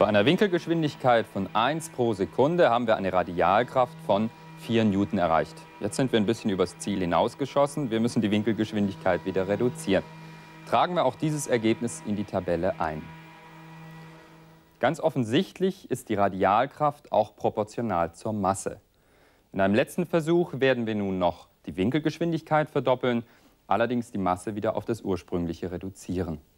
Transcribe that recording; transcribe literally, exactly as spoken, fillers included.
Bei einer Winkelgeschwindigkeit von eins pro Sekunde haben wir eine Radialkraft von vier Newton erreicht. Jetzt sind wir ein bisschen übers Ziel hinausgeschossen. Wir müssen die Winkelgeschwindigkeit wieder reduzieren. Tragen wir auch dieses Ergebnis in die Tabelle ein. Ganz offensichtlich ist die Radialkraft auch proportional zur Masse. In einem letzten Versuch werden wir nun noch die Winkelgeschwindigkeit verdoppeln, allerdings die Masse wieder auf das ursprüngliche reduzieren.